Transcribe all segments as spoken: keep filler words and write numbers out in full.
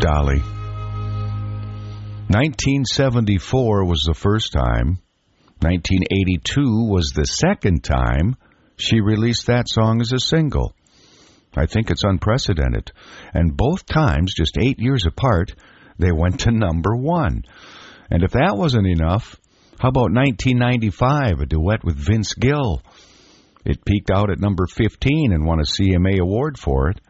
Dolly. nineteen seventy-four was the first time. nineteen eighty-two was the second time she released that song as a single. I think it's unprecedented. And both times, just eight years apart, they went to number one. And if that wasn't enough, how about nineteen ninety-five, a duet with Vince Gill? It peaked out at number fifteen and won a C M A award for it.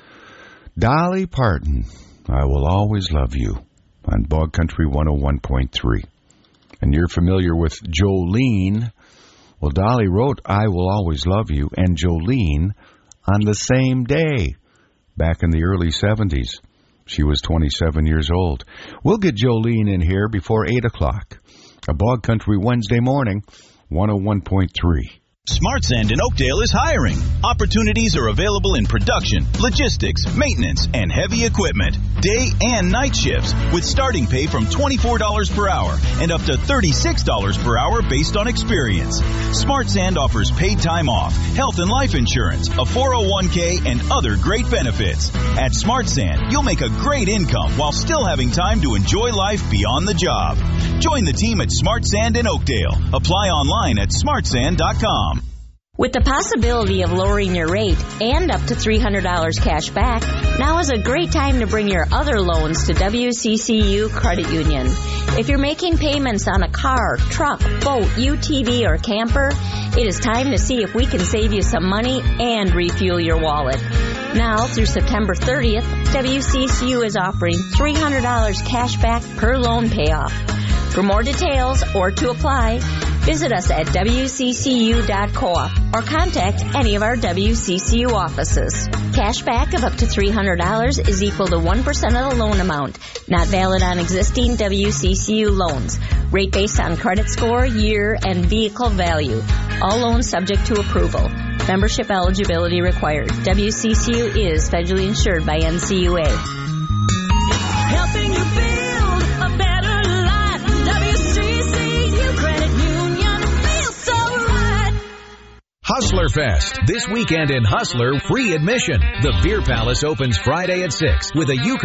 Dolly Parton, I Will Always Love You, on Bog Country one oh one point three. And you're familiar with Jolene. Well, Dolly wrote I Will Always Love You and Jolene on the same day, back in the early seventies. She was twenty-seven years old. We'll get Jolene in here before eight o'clock. A Bog Country Wednesday morning, one oh one point three. Smart Sand in Oakdale is hiring. Opportunities are available in production, logistics, maintenance, and heavy equipment. Day and night shifts with starting pay from twenty-four dollars per hour and up to thirty-six dollars per hour based on experience. Smart Sand offers paid time off, health and life insurance, a four oh one k, and other great benefits. At Smart Sand, you'll make a great income while still having time to enjoy life beyond the job. Join the team at Smart Sand in Oakdale. Apply online at smart sand dot com. With the possibility of lowering your rate and up to three hundred dollars cash back, now is a great time to bring your other loans to W C C U Credit Union. If you're making payments on a car, truck, boat, U T V, or camper, it is time to see if we can save you some money and refuel your wallet. Now, through September thirtieth, W C C U is offering three hundred dollars cash back per loan payoff. For more details or to apply, visit us at w c c u dot coop or contact any of our W C C U offices. Cash back of up to three hundred dollars is equal to one percent of the loan amount, not valid on existing W C C U loans. Rate based on credit score, year, and vehicle value. All loans subject to approval. Membership eligibility required. W C C U is federally insured by N C U A. Helping you build a better life. W C C U Credit Union feels so right. Hustler Fest. This weekend in Hustler, free admission. The Beer Palace opens Friday at six with a Euchre